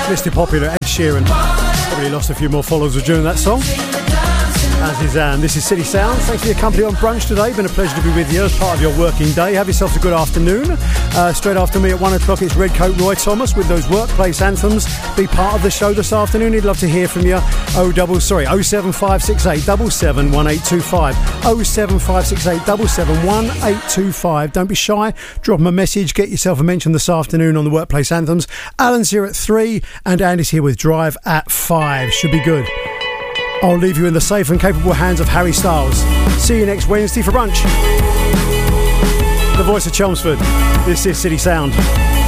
Mr. Popular, Ed Sheeran. Probably lost a few more followers during that song. As is Anne. This is City Sounds. Thanks for your company on brunch today. Been a pleasure to be with you as part of your working day. Have yourselves a good afternoon. Straight after me at 1 o'clock, it's Redcoat Roy Thomas with those workplace anthems. Be part of the show this afternoon. He'd love to hear from you. 07568 77 1825. 07568 77 1825. Don't be shy. Drop him a message. Get yourself a mention this afternoon on the workplace anthems. Alan's here at 3 and Andy's here with Drive at 5. Should be good. I'll leave you in the safe and capable hands of Harry Styles. See you next Wednesday for brunch. The voice of Chelmsford. This is City Sound.